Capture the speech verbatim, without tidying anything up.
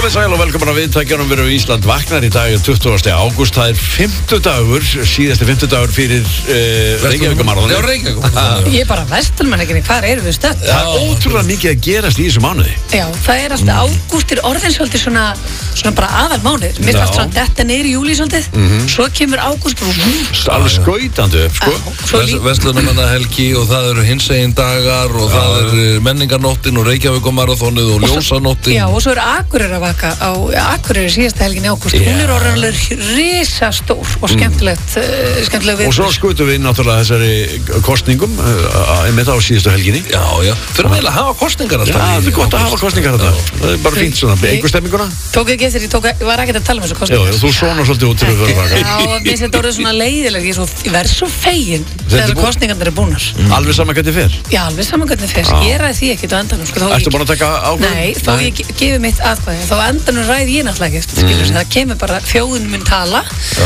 Komið sæl og velkomin að viðtækjanum. Við erum í Ísland vaknar í dag tuttugasta ágúst. Það er fimmtudagur, síðasti fimmtudagur fyrir uh, Reykjavík-maraþonið. Já, Reykjavík. Ég er bara vestlmannekinni, hvað eru við stödd? Það er ótrúlega mikið að gerast í þessu mánuði. Já, það er alltaf mm. ágúst er orðin svolítið svona, svona bara aðal mánuð. Mér finnst svona detta niður í júlí svolítið, mm -hmm. svo kemur ágúst bara alveg skautandi upp, sko. Ves, Verslunarmannahelgi og það eru hinsegin dagar og já. Það eru menningarnóttin og Reykjavík-maraþonið og ljósanóttin. Já, og svo eru Akureyrarvaka á Akureyri síðasta helgin í ágúst. Hún er orðanlega risastór og skemmtilegt, mm. skemmtileg við. Og svo skutum við náttúrulega þessari kostningum einmitt á síðustu helginni. Já, já. Fyrir að meila hafa kostningar alltaf. Já, það er gott að hafa kostningar alltaf. Það er bara fínt svona, einhver stemminguna. Tók ekki eftir, ég tók, ég var ekkert að tala um þessu kostningar. Já, þú svona svolítið út til að vera vaka. Já, mér finnst þetta orðið svona leiðileg, ég, ég verð svo fegin þegar kostningarnir er búnar. Mm. Alveg saman hvernig fer? Já, alveg saman hvernig fer. Ég ræði því ekkert á endanum. Sko, Ertu búin að taka ákvörðun? Nei, þó Nei. Ég gefi mitt atkvæði, þá endanum ræði ég náttúrulega ekkert, skilur, mm. það kemur bara, þjóðin mun tala